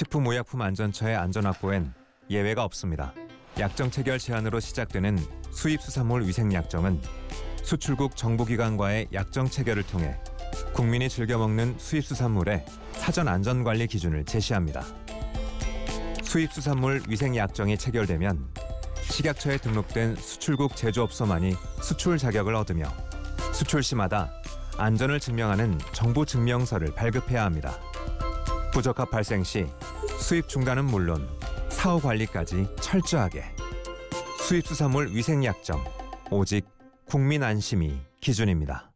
식품의약품안전처의 안전 확보엔 예외가 없습니다. 약정 체결 제한으로 시작되는 수입수산물 위생약정은 수출국 정부기관과의 약정 체결을 통해 국민이 즐겨 먹는 수입수산물의 사전 안전관리 기준을 제시합니다. 수입수산물 위생약정이 체결되면 식약처에 등록된 수출국 제조업소만이 수출 자격을 얻으며 수출 시마다 안전을 증명하는 정부 증명서를 발급해야 합니다. 부적합 발생 시 수입 중단은 물론 사후 관리까지 철저하게. 수입수산물 위생약정, 오직 국민 안심이 기준입니다.